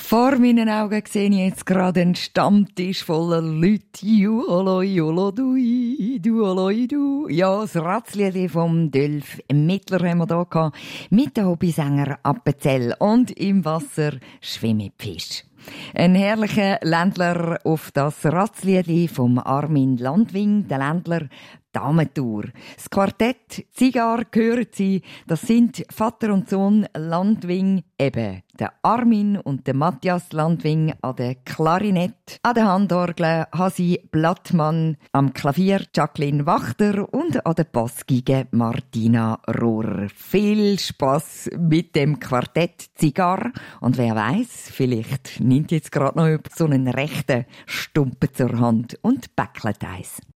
Vor meinen Augen sehe ich jetzt gerade einen Stammtisch voller Leute. Juoloi, jolodui, duoloi, du. Ja, das Ratzlied vom Dölf Mittler haben wir hier gehabt. Mit dem Hobbysänger Appenzell und im Wasser schwimmen Fisch. Ein herrlicher Ländler auf das Ratzlied vom Armin Landwing, der Ländler Damentour. Das Quartett Zigar gehören sie, das sind Vater und Sohn Landwing, eben der Armin und der Matthias Landwing an der Klarinette, an der Handorgel Hasi Blattmann, am Klavier Jacqueline Wachter und an der Bassgeige Martina Rohrer. Viel Spass mit dem Quartett Zigar und wer weiß, vielleicht nimmt jetzt gerade noch so einen rechten Stumpen zur Hand und bäckelt eins.